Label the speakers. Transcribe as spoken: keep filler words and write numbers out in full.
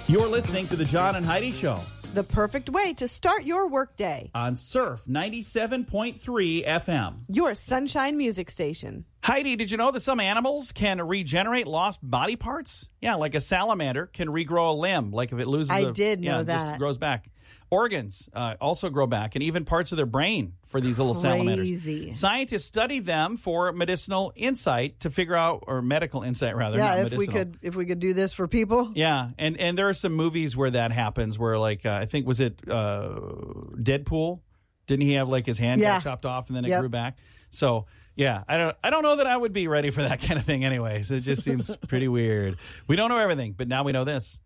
Speaker 1: You're listening to the John and Heidi Show
Speaker 2: The perfect way to start your workday.
Speaker 1: on Surf ninety-seven point three F M.
Speaker 2: Your sunshine music station.
Speaker 1: Heidi, did you know that some animals can regenerate lost body parts? Yeah, like a salamander can regrow a limb, like if it loses
Speaker 2: I
Speaker 1: a...
Speaker 2: did know
Speaker 1: yeah, it
Speaker 2: that.
Speaker 1: just grows back. Organs uh, also grow back, and even parts of their brain for these little salamanders.
Speaker 2: Crazy.
Speaker 1: Scientists study them for medicinal insight to figure out, or medical insight rather,
Speaker 2: Yeah,
Speaker 1: not
Speaker 2: if we
Speaker 1: medicinal.
Speaker 2: could if we could do this for people.
Speaker 1: Yeah, and, and there are some movies where that happens, where like, uh, I think, was it uh, Deadpool? Didn't he have like his hand
Speaker 2: Yeah.
Speaker 1: got chopped off and then it
Speaker 2: Yep.
Speaker 1: grew back? So, yeah, I don't I don't know that I would be ready for that kind of thing anyways. It just seems pretty weird. We don't know everything, but now we know this.